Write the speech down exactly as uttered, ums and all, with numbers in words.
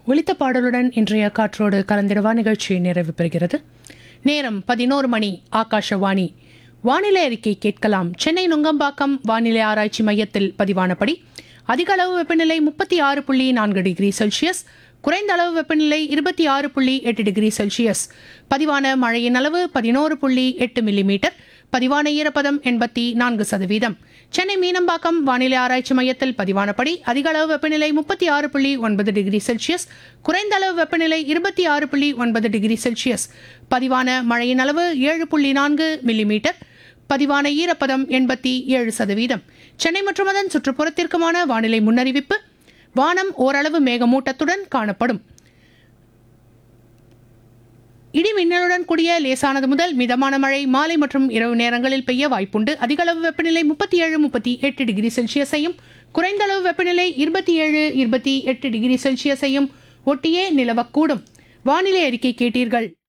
ஒலித்த பாடலுடன் இன்றைய காற்றோடு கலந்திடவா நிகழ்ச்சி நிறைவு பெறுகிறது. நேரம் பதினோரு மணி. ஆகாஷவாணி. வானிலை அறிக்கை கேட்கலாம். சென்னை நுங்கம்பாக்கம் வானிலை ஆராய்ச்சி மையத்தில் பதிவானபடி அதிக அளவு வெப்பநிலை முப்பத்தி ஆறு புள்ளி நான்கு டிகிரி செல்சியஸ், குறைந்த அளவு வெப்பநிலை இருபத்தி ஆறு புள்ளி எட்டு டிகிரி செல்சியஸ். பதிவான மழையின் அளவு பதினோரு புள்ளி எட்டு மில்லிமீட்டர். பதிவான ஈரப்பதம் எண்பத்தி நான்கு சதவீதம். சென்னை மீனம்பாக்கம் வானிலை ஆராய்ச்சி மையத்தில் பதிவானபடி அதிக அளவு வெப்பநிலை முப்பத்தி ஆறு புள்ளி ஒன்பது டிகிரி செல்சியஸ், குறைந்த அளவு வெப்பநிலை இருபத்தி ஆறு புள்ளி ஒன்பது டிகிரி செல்சியஸ். பதிவான மழையின் அளவு ஏழு புள்ளி நான்கு மில்லிமீட்டர். பதிவான ஈரப்பதம் எண்பத்தி ஏழு சதவீதம். சென்னை மற்றும் அதன் சுற்றுப்புறத்திற்குமான வானிலை முன்னறிவிப்பு. வானம் ஓரளவு மேகமூட்டத்துடன் காணப்படும். இடி மின்னலுடன் கூடிய லேசானது முதல் மிதமான மழை மாலை மற்றும் இரவு நேரங்களில் பெய்ய வாய்ப்புண்டு. அதிக அளவு வெப்பநிலை முப்பத்தி ஏழு முப்பத்தி எட்டு டிகிரி செல்சியஸையும், குறைந்த அளவு வெப்பநிலை இருபத்தி ஏழு இருபத்தி எட்டு டிகிரி செல்சியஸையும் ஒட்டியே நிலவக்கூடும். வானிலை அறிக்கை கேட்டீர்கள்.